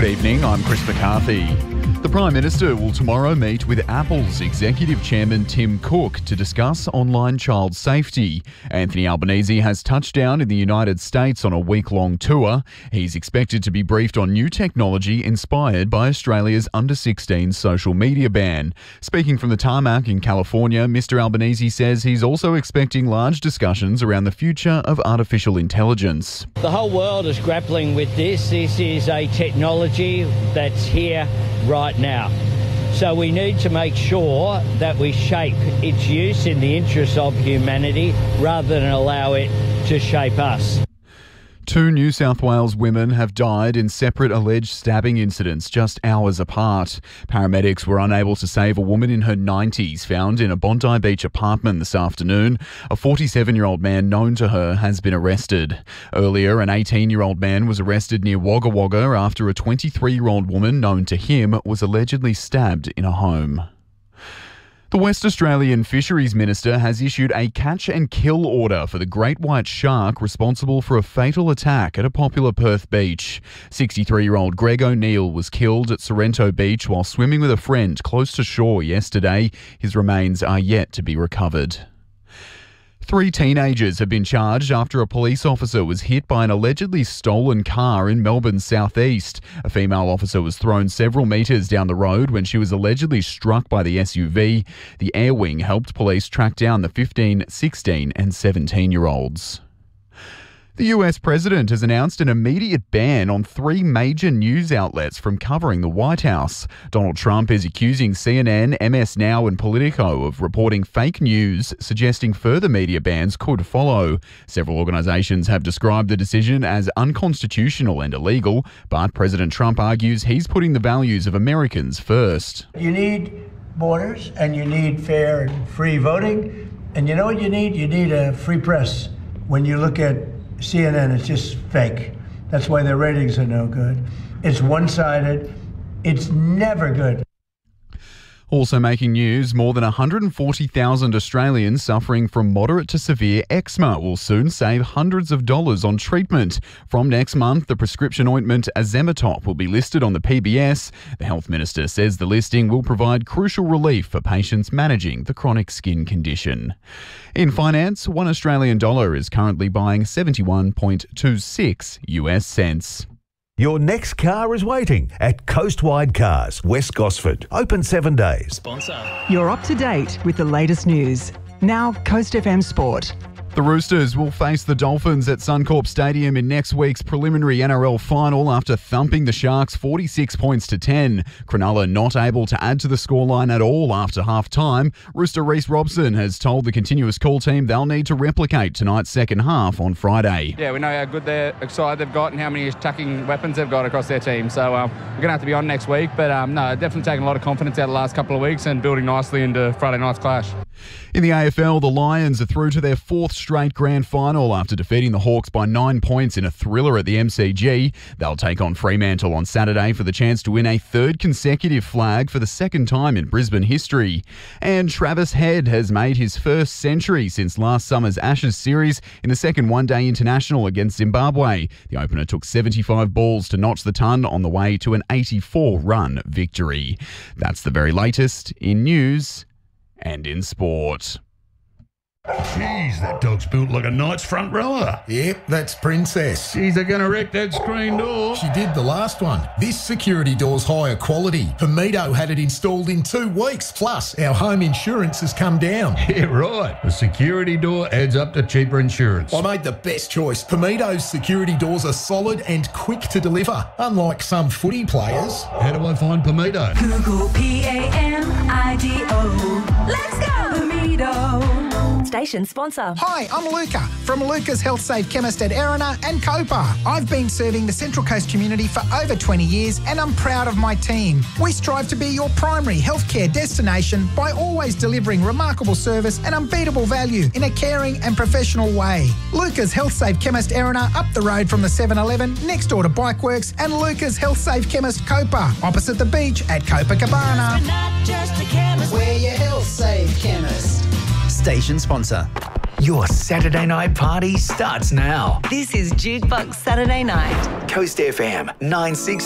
Good evening, I'm Chris McCarthy. The Prime Minister will tomorrow meet with Apple's Executive Chairman Tim Cook to discuss online child safety. Anthony Albanese has touched down in the United States on a week-long tour. He's expected to be briefed on new technology inspired by Australia's under-16 social media ban. Speaking from the tarmac in California, Mr Albanese says he's also expecting large discussions around the future of artificial intelligence. The whole world is grappling with this. This is a technology that's here right now. So we need to make sure that we shape its use in the interest of humanity rather than allow it to shape us. 2 New South Wales women have died in separate alleged stabbing incidents just hours apart. Paramedics were unable to save a woman in her 90s found in a Bondi Beach apartment this afternoon. A 47-year-old man known to her has been arrested. Earlier, an 18-year-old man was arrested near Wagga Wagga after a 23-year-old woman known to him was allegedly stabbed in a home. The West Australian Fisheries Minister has issued a catch and kill order for the great white shark responsible for a fatal attack at a popular Perth beach. 63-year-old Greg O'Neill was killed at Sorrento Beach while swimming with a friend close to shore yesterday. His remains are yet to be recovered. 3 teenagers have been charged after a police officer was hit by an allegedly stolen car in Melbourne's southeast. A female officer was thrown several metres down the road when she was allegedly struck by the SUV. The Air Wing helped police track down the 15, 16 and 17-year-olds. The US president has announced an immediate ban on 3 major news outlets from covering the White House. Donald Trump is accusing CNN, MS Now and Politico of reporting fake news, suggesting further media bans could follow. Several organisations have described the decision as unconstitutional and illegal, but President Trump argues he's putting the values of Americans first. You need borders and you need fair and free voting. And you know what you need? You need a free press. When you look at CNN, it's just fake. That's why their ratings are no good. It's one-sided. It's never good. Also making news, more than 140,000 Australians suffering from moderate to severe eczema will soon save hundreds of dollars on treatment. From next month, the prescription ointment Azemetop will be listed on the PBS. The Health Minister says the listing will provide crucial relief for patients managing the chronic skin condition. In finance, $1 Australian is currently buying 71.26 US cents. Your next car is waiting at Coastwide Cars, West Gosford. Open 7 days. Sponsor. You're up to date with the latest news. Now, Coast FM Sport. The Roosters will face the Dolphins at Suncorp Stadium in next week's preliminary NRL final after thumping the Sharks 46 points to 10. Cronulla not able to add to the scoreline at all after half-time. Rooster Reece Robson has told the continuous call team they'll need to replicate tonight's second half on Friday. Yeah, we know how good their side they've got and how many attacking weapons they've got across their team. So we're going to have to be on next week. But no, definitely taking a lot of confidence out of the last couple of weeks and building nicely into Friday night's clash. In the AFL, the Lions are through to their 4th straight grand final after defeating the Hawks by 9 points in a thriller at the MCG. They'll take on Fremantle on Saturday for the chance to win a 3rd consecutive flag for the 2nd time in Brisbane history. And Travis Head has made his 1st century since last summer's Ashes series in the 2nd one-day international against Zimbabwe. The opener took 75 balls to notch the ton on the way to an 84-run victory. That's the very latest in news and in sport. Jeez, that dog's built like a knight's front rower. Yep, that's Princess. Jeez, they're going to wreck that screen door. She did the last one. This security door's higher quality. Pamido had it installed in 2 weeks. Plus, our home insurance has come down. Yeah, right. A security door adds up to cheaper insurance. I made the best choice. Pamido's security doors are solid and quick to deliver, unlike some footy players. How do I find Pamido? Google PAMIDO. Let's go, Pamido. Station sponsor. Hi, I'm Luca from Luca's Health Save Chemist at Erina and Copa. I've been serving the Central Coast community for over 20 years and I'm proud of my team. We strive to be your primary healthcare destination by always delivering remarkable service and unbeatable value in a caring and professional way. Luca's Health Save Chemist Erina up the road from the 7-Eleven next door to Bikeworks and Luca's Health Save Chemist Copa opposite the beach at Copacabana. We're not just a chemist. We're your Health Save Chemist. Station sponsor. Your Saturday night party starts now. This is Jukebox Saturday Night. Coast FM 960.